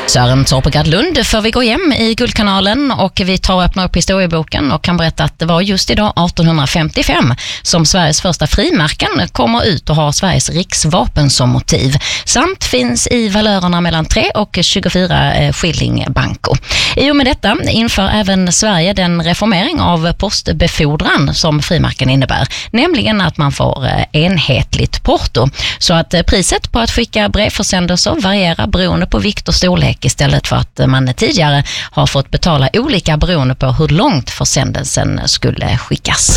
Sören Torpegard-Lund för vi gå hem i Guldkanalen och vi tar och öppnar upp historieboken och kan berätta att det var just idag 1855 som Sveriges första frimärken kommer ut och har Sveriges riksvapen som motiv. Samt finns i valörerna mellan 3 och 24 skilling banco. I och med detta inför även Sverige den reformering av postbefordran som frimärken innebär, nämligen att man får enhetligt porto. Så att priset på att skicka brevförsändelser varierar beroende på vikt och storlek istället för att man tidigare har fått betala olika beroende på hur långt försändelsen skulle skickas.